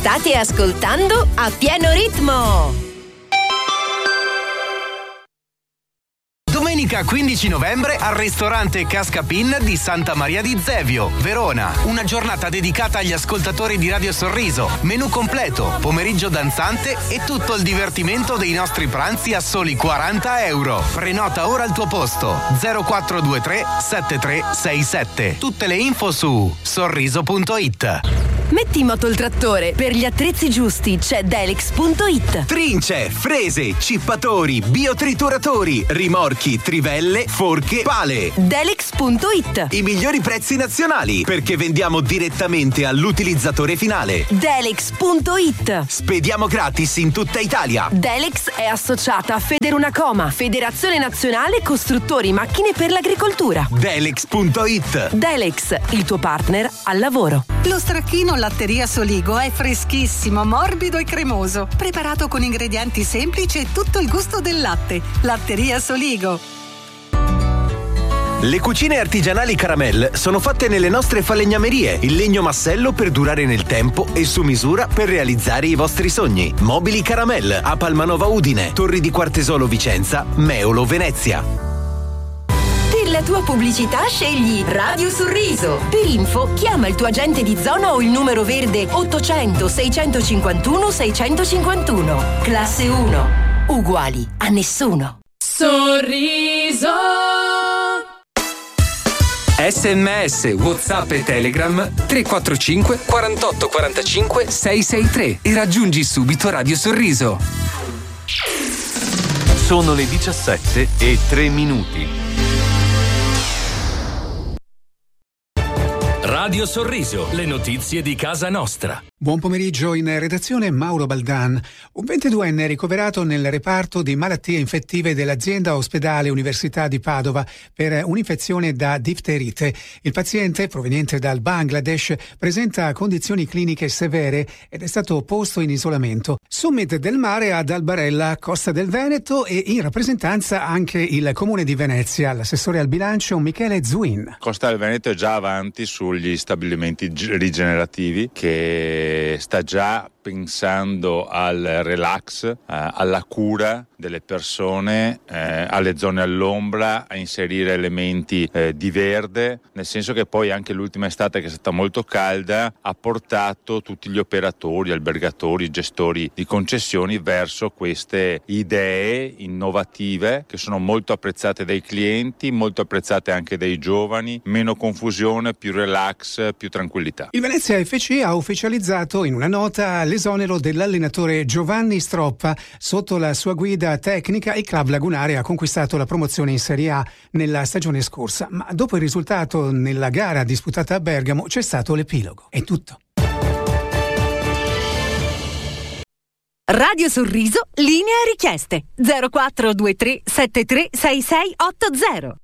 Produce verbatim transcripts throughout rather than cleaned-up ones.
State ascoltando A Pieno Ritmo. Domenica quindici novembre al ristorante Cascapin di Santa Maria di Zevio, Verona. Una giornata dedicata agli ascoltatori di Radio Sorriso. Menù completo, pomeriggio danzante e tutto il divertimento dei nostri pranzi a soli quaranta euro. Prenota ora il tuo posto. zero quattro due tre sette tre sei sette. Tutte le info su sorriso punto it. Metti in moto il trattore. Per gli attrezzi giusti c'è Delex punto it. Trince, frese, cippatori, biotrituratori, rimorchi, trivelle, forche, pale. Delex punto it. I migliori prezzi nazionali, perché vendiamo direttamente all'utilizzatore finale. Delex punto it. Spediamo gratis in tutta Italia. Delex è associata a Federunacoma, Federazione Nazionale Costruttori Macchine per l'Agricoltura. Delex punto it. Delex, il tuo partner al lavoro. Lo stracchino Latteria Soligo è freschissimo, morbido e cremoso, preparato con ingredienti semplici e tutto il gusto del latte. Latteria Soligo. Le cucine artigianali Caramel sono fatte nelle nostre falegnamerie, in legno massello per durare nel tempo e su misura per realizzare i vostri sogni. Mobili Caramel a Palmanova Udine, Torri di Quartesolo Vicenza, Meolo Venezia. Per la tua pubblicità scegli Radio Sorriso. Per info chiama il tuo agente di zona o il numero verde ottocento seicentocinquantuno seicentocinquantuno. Classe uno. Uguali a nessuno. Sorriso. S M S, WhatsApp e Telegram tre quattro cinque quarantotto quarantacinque sei sei tre e raggiungi subito Radio Sorriso. Sono le diciassette e tre minuti. Radio Sorriso, le notizie di casa nostra. Buon pomeriggio, in redazione Mauro Baldan. Un ventiduenne ricoverato nel reparto di malattie infettive dell'azienda ospedale Università di Padova per un'infezione da difterite. Il paziente, proveniente dal Bangladesh, presenta condizioni cliniche severe ed è stato posto in isolamento. Summit del mare ad Albarella, Costa del Veneto, e in rappresentanza anche il Comune di Venezia. L'assessore al bilancio Michele Zuin. Costa del Veneto è già avanti sugli stabilimenti rigenerativi, che sta già pensando al relax, eh, alla cura delle persone, eh, alle zone all'ombra, a inserire elementi eh, di verde, nel senso che poi anche l'ultima estate, che è stata molto calda, ha portato tutti gli operatori, albergatori, gestori di concessioni verso queste idee innovative che sono molto apprezzate dai clienti, molto apprezzate anche dai giovani. Meno confusione, più relax, più tranquillità. Il Venezia F C ha ufficializzato in una nota l'esonero dell'allenatore Giovanni Stroppa. Sotto la sua guida tecnica il club lagunare ha conquistato la promozione in Serie A nella stagione scorsa, ma dopo il risultato nella gara disputata a Bergamo c'è stato l'epilogo. È tutto. Radio Sorriso, linea richieste zero quattro due tre sette tre sei sei otto zero.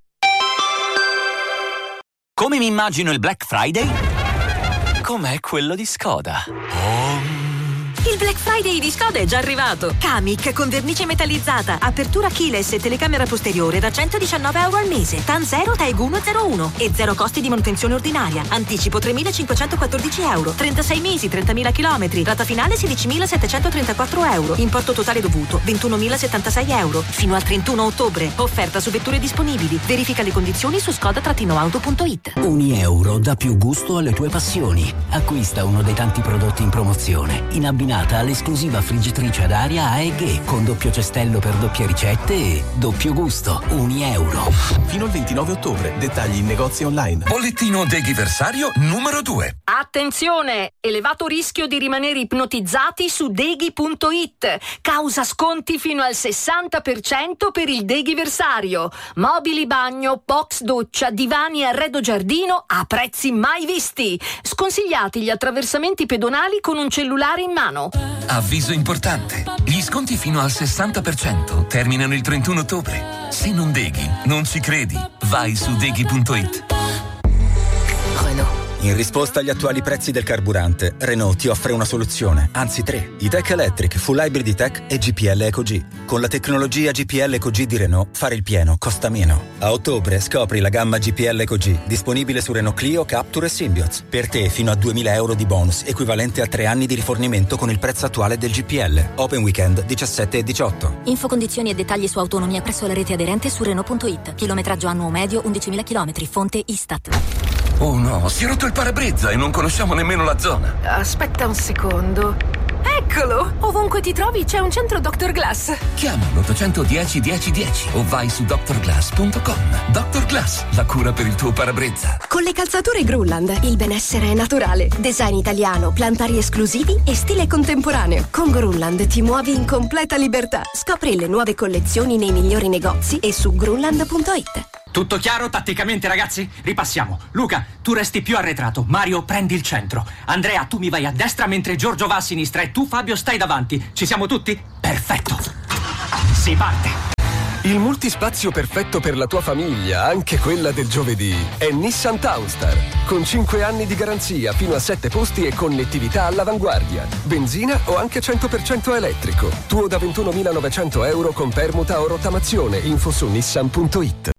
Come mi immagino il Black Friday? Com'è quello di Skoda. Oh. Il Black Friday di Skoda è già arrivato. Kamiq con vernice metallizzata, apertura keyless e telecamera posteriore da centodiciannove euro al mese. TAN zero, T A E G uno zero uno e zero costi di manutenzione ordinaria. Anticipo tremilacinquecentoquattordici euro. trentasei mesi, trentamila chilometri. Rata finale sedicimilasettecentotrentaquattro euro. Importo totale dovuto ventunomilasettantasei euro. Fino al trentuno ottobre. Offerta su vetture disponibili. Verifica le condizioni su skoda auto punto it. Ogni euro dà più gusto alle tue passioni. Acquista uno dei tanti prodotti in promozione, in abbinamento all'esclusiva friggitrice ad aria A E G con doppio cestello per doppie ricette e doppio gusto. Ogni euro. Fino al ventinove ottobre. Dettagli in negozi online. Bollettino deghiversario numero due. Attenzione! Elevato rischio di rimanere ipnotizzati su deghi punto it. Causa sconti fino al sessanta per cento per il deghiversario. Mobili bagno, box doccia, divani e arredo giardino a prezzi mai visti. Sconsigliati gli attraversamenti pedonali con un cellulare in mano. Avviso importante. Gli sconti fino al sessanta per cento terminano il trentuno ottobre. Se non deghi, non ci credi. Vai su deghi punto it. Renault. In risposta agli attuali prezzi del carburante, Renault ti offre una soluzione, anzi tre. E-Tech Electric, Full Hybrid E-Tech e G P L EcoG. Con la tecnologia G P L EcoG di Renault, fare il pieno costa meno. A ottobre scopri la gamma G P L EcoG, disponibile su Renault Clio, Captur e Symbioz. Per te fino a duemila euro di bonus, equivalente a tre anni di rifornimento con il prezzo attuale del G P L. Open weekend diciassette e diciotto. Info, condizioni e dettagli su autonomia presso la rete aderente su Renault punto it. Chilometraggio annuo medio undicimila chilometri. Fonte Istat. Oh no, si è rotto il parabrezza e non conosciamo nemmeno la zona. Aspetta un secondo. Eccolo! Ovunque ti trovi c'è un centro doctor Glass. Chiama l'ottocento dieci dieci dieci o vai su doctor glass punto com. doctor Glass, la cura per il tuo parabrezza. Con le calzature Grulland il benessere è naturale. Design italiano, plantari esclusivi e stile contemporaneo. Con Grulland ti muovi in completa libertà. Scopri le nuove collezioni nei migliori negozi e su grulland punto it. Tutto chiaro tatticamente, ragazzi? Ripassiamo. Luca, tu resti più arretrato. Mario, prendi il centro. Andrea, tu mi vai a destra mentre Giorgio va a sinistra e tu, Fabio, stai davanti. Ci siamo tutti? Perfetto. Si parte. Il multispazio perfetto per la tua famiglia, anche quella del giovedì, è Nissan Townstar. Con cinque anni di garanzia, fino a sette posti e connettività all'avanguardia. Benzina o anche cento per cento elettrico. Tuo da ventunomilanovecento euro con permuta o rottamazione. Info su nissan punto it.